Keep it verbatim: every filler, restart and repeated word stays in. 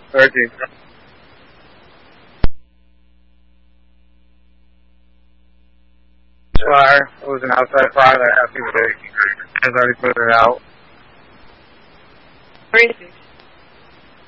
thirteen. Fire. It was an outside fire that happened today. I already put it out. Where is it?